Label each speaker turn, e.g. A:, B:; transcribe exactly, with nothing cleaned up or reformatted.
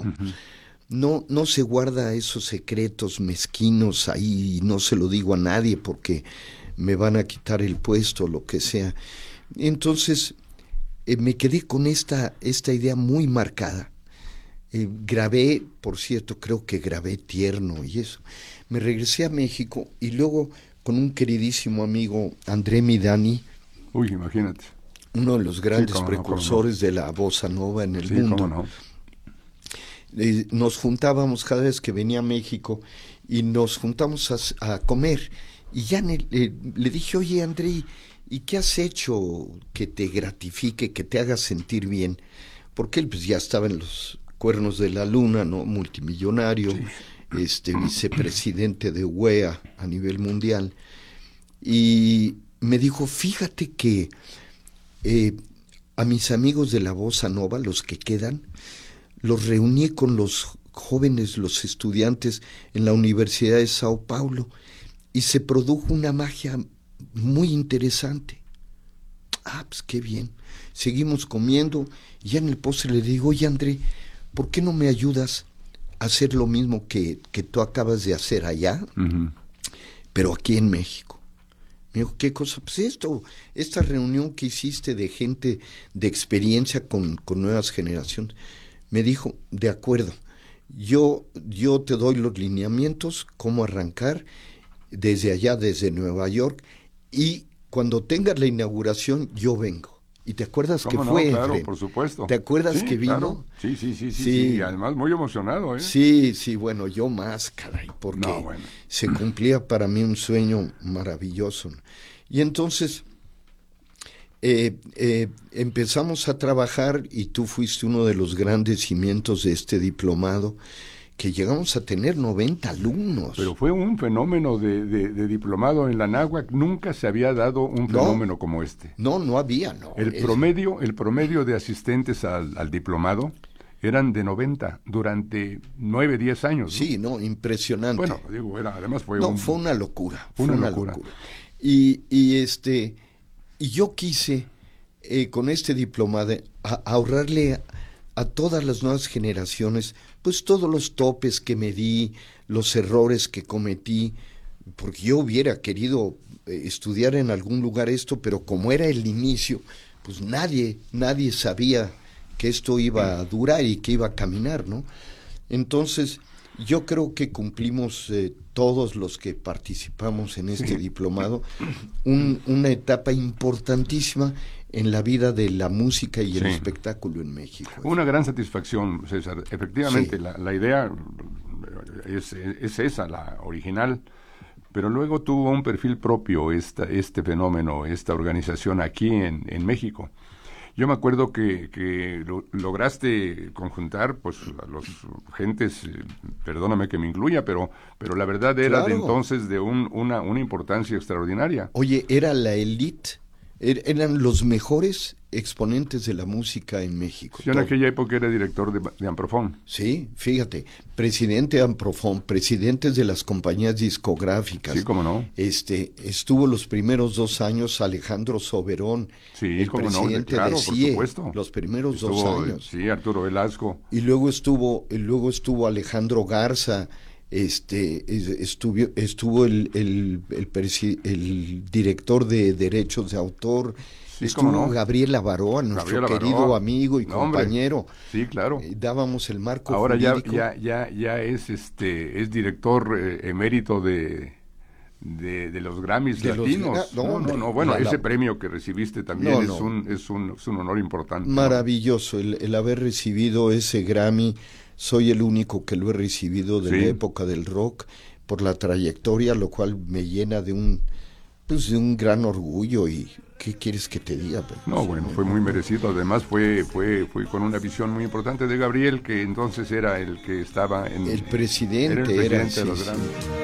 A: Uh-huh.
B: No, no se guarda esos secretos mezquinos ahí, y no se lo digo a nadie porque me van a quitar el puesto o lo que sea. Entonces, eh, me quedé con esta, esta idea muy marcada. Eh, grabé, por cierto, creo que grabé Tierno y eso. Me regresé a México y luego con un queridísimo amigo, André Midani.
A: Uy, imagínate.
B: Uno de los grandes
A: sí,
B: precursores
A: no, no.
B: de la bossa nova en el
A: sí,
B: mundo.
A: Cómo no.
B: Eh, nos juntábamos cada vez que venía a México y nos juntamos a, a comer. Y ya el, eh, le dije, oye, André, ¿y qué has hecho que te gratifique, que te haga sentir bien? Porque él pues ya estaba en los cuernos de la luna, ¿no? Multimillonario, sí. este vicepresidente de U E A a nivel mundial. Y me dijo, fíjate que eh, a mis amigos de la bossa nova, los que quedan, los reuní con los jóvenes, los estudiantes en la Universidad de Sao Paulo y se produjo una magia muy interesante. Ah, pues qué bien. Seguimos comiendo y ya en el postre le digo, oye, André, ¿por qué no me ayudas a hacer lo mismo que, que tú acabas de hacer allá,
A: uh-huh.
B: pero aquí en México? Me dijo, ¿qué cosa? Pues esto, esta reunión que hiciste de gente de experiencia con, con nuevas generaciones. Me dijo, de acuerdo, yo, yo te doy los lineamientos, cómo arrancar desde allá, desde Nueva York, y cuando tengas la inauguración, yo vengo. ¿Y te acuerdas que
A: no?
B: fue?
A: Claro,
B: Fred?
A: por supuesto.
B: ¿Te acuerdas
A: sí,
B: que vino?
A: Claro. Sí, sí, sí, sí,
B: sí,
A: sí, y además muy emocionado, ¿eh?
B: Sí, sí, bueno, yo más, caray, porque
A: no, bueno.
B: se cumplía para mí un sueño maravilloso. Y entonces eh, eh, empezamos a trabajar y tú fuiste uno de los grandes cimientos de este diplomado, que llegamos a tener noventa alumnos.
A: Pero fue un fenómeno de, de, de diplomado en la Náhuac. Nunca se había dado un fenómeno
B: no,
A: como este.
B: No, no había, no.
A: El
B: es...
A: promedio, el promedio de asistentes al, al diplomado eran de noventa durante nueve, diez años. ¿no?
B: Sí, no, impresionante.
A: Bueno, digo, era, además fue
B: no,
A: un...
B: fue una locura.
A: Fue una,
B: una
A: locura.
B: locura. Y, y, este, y yo quise, eh, con este diplomado, a, ahorrarle a, a todas las nuevas generaciones, pues todos los topes que me di, los errores que cometí, porque yo hubiera querido eh, estudiar en algún lugar esto, pero como era el inicio, pues nadie, nadie sabía que esto iba a durar y que iba a caminar, ¿no? Entonces, yo creo que cumplimos eh, todos los que participamos en este sí. diplomado un, una etapa importantísima en la vida de la música y el sí. espectáculo en México.
A: Una gran satisfacción, César. Efectivamente, sí. la, la idea es, es esa, la original, pero luego tuvo un perfil propio esta, este fenómeno, esta organización aquí en, en México. Yo me acuerdo que, que lo, lograste conjuntar pues a los gentes, eh, perdóname que me incluya, pero pero la verdad era claro. de entonces de un, una, una importancia extraordinaria.
B: Oye, era la élite, er, eran los mejores exponentes de la música en México.
A: Yo en aquella época era director de, de Amprofon.
B: Sí, fíjate, presidente de Amprofon, presidentes de las compañías discográficas.
A: Sí, cómo no.
B: Este, estuvo los primeros dos años Alejandro Soberón,
A: sí,
B: el
A: cómo
B: presidente
A: no, claro,
B: de C I E,
A: por supuesto.
B: Los primeros
A: estuvo,
B: dos años.
A: Sí, Arturo Velasco.
B: Y luego estuvo, y luego estuvo Alejandro Garza, este, estuvo, estuvo el, el, el, el, el director de derechos de autor.
A: Sí,
B: estuvo
A: no.
B: Gabriel Avaroa, nuestro
A: Gabriel
B: querido
A: Avaroa.
B: amigo y
A: no,
B: compañero.
A: Hombre. Sí, claro.
B: Eh, dábamos el marco
A: Ahora
B: jurídico.
A: ya, ya, ya, ya es este, es director eh, emérito de, de, de los Grammys
B: de
A: latinos.
B: Los,
A: no, no, no, bueno,
B: la, la,
A: ese premio que recibiste también
B: no,
A: es,
B: no.
A: Un, es, un, es un honor importante.
B: Maravilloso el, el haber recibido ese Grammy. Soy el único que lo he recibido de
A: sí.
B: la época del rock por la trayectoria, lo cual me llena de un, pues, de un gran orgullo. Y ¿qué quieres que te diga? Pues,
A: no, bueno, fue muy merecido. Además fue, fue, fue con una visión muy importante de Gabriel, que entonces era el que estaba en...
B: El presidente
A: era el presidente
B: era,
A: de los
B: sí,
A: Grammys.
B: Sí.